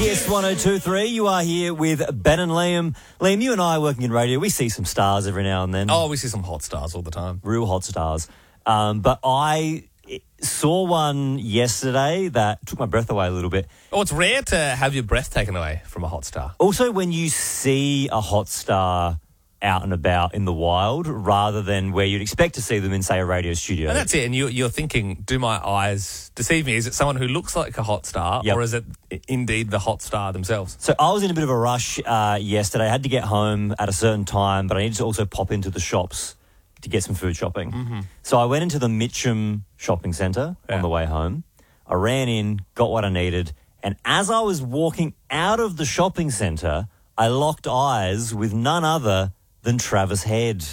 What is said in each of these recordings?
Kiss 102.3. You are here with Ben and Liam. Liam, you and I are working in radio. We see some stars every now and then. Oh, we see some hot stars all the time. Real hot stars. But I saw one yesterday that took my breath away a little bit. Oh, it's rare to have your breath taken away from a hot star. Also, when you see a hot star out and about in the wild rather than where you'd expect to see them in, say, a radio studio. And that's it. And you're thinking, do my eyes deceive me? Is it someone who looks like a hot star, Yep. or is it indeed the hot star themselves? So I was in a bit of a rush yesterday. I had to get home at a certain time, but I needed to also pop into the shops to get some food shopping. Mm-hmm. So I went into the Mitcham shopping centre on the way home. I ran in, got what I needed, and as I was walking out of the shopping centre, I locked eyes with none other than Travis Head.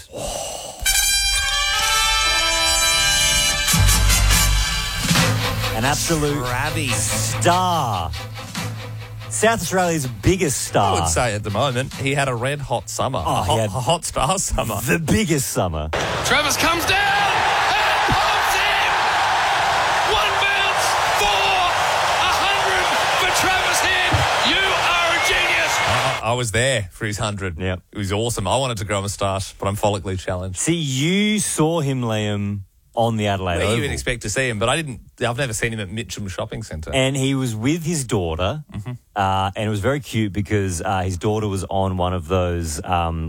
An absolute Travis. star. South Australia's biggest star. I would say at the moment, he had a red hot summer. Oh, he had a hot star summer. The biggest summer. Travis comes down and pumps in. One bounce for 100 for Travis Head. You are a genius. I was there for his 100. Yep. It was awesome. I wanted to grow a moustache, but I'm follically challenged. See, you saw him, Liam, on the Adelaide Well, Oval. you would expect to see him, but I've never seen him at Mitcham Shopping Centre. And he was with his daughter, and it was very cute because his daughter was on one of those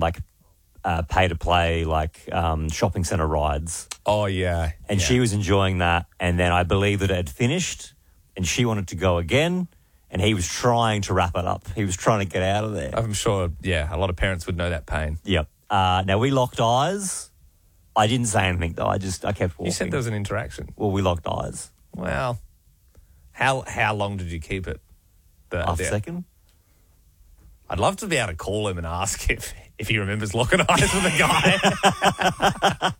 pay-to-play shopping centre rides. Oh, yeah. And she was enjoying that, and then I believe that it had finished, and she wanted to go again, and he was trying to wrap it up. He was trying to get out of there. I'm sure, a lot of parents would know that pain. Yep. Now, we locked eyes. I didn't say anything, though. I kept walking. You said there was an interaction. Well, we locked eyes. Well, how long did you keep it? Half a second. I'd love to be able to call him and ask if he remembers locking eyes with a guy.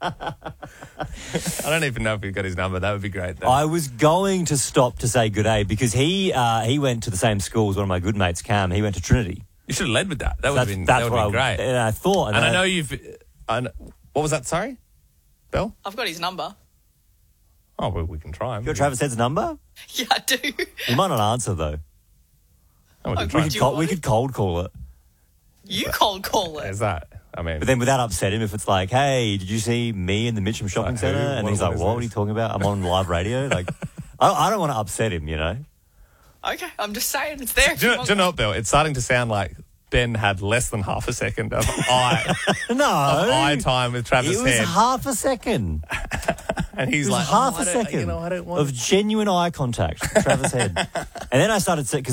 I don't even know if we've got his number. That would be great, though. I was going to stop to say good day because he went to the same school as one of my good mates, Cam. He went to Trinity. You should have led with that. That would have been great. And I thought... And I know you've... what was that, sorry? Belle? I've got his number. Oh, well, we can try him. You got Travis Head's number? Yeah, I do. He might not answer, though. Oh, we can Oh, try do him. you want We it? could cold call it. You cold call it. There's that. I mean... But then without upset him, if it's like, hey, did you see me in the Mitcham Shopping Like who? Centre? And he's What like, is what are this? you talking about? I'm on live radio. Like, I don't want to upset him, you know? Okay, I'm just saying it's there. if Do you you want know what, Bill? It's starting to sound like Ben had less than half a second of eye time with Travis It was Head. half a second. And he's It was like, half I a don't- second I don't want of genuine eye contact with Travis Head. And then I started...